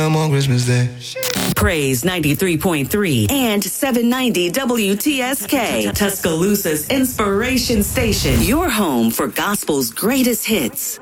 I'm on Christmas Day. Praise 93.3 and 790 WTSK, Tuscaloosa's inspiration station. Your home for gospel's greatest hits.